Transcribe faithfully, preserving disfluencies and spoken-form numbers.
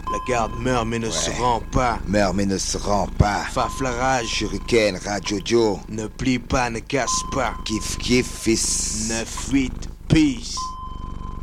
La garde meurt mais ne Ouais. se rend pas. Meurt mais ne se rend pas. Faf la rage. Shuriken, Rajojo. Ne plie pas, ne casse pas. Kiff kiff fils. neuf huit, peace.